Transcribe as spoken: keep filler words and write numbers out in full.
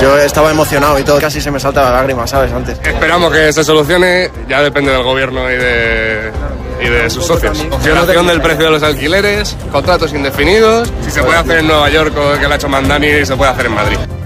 yo estaba emocionado y todo, casi se me salta la lágrima, ¿sabes? Antes. Esperamos que se solucione, ya depende del gobierno y de, y de sus socios. Opción del precio de los alquileres, contratos indefinidos, si se puede hacer en Nueva York o que lo ha hecho Mandani, se puede hacer en Madrid.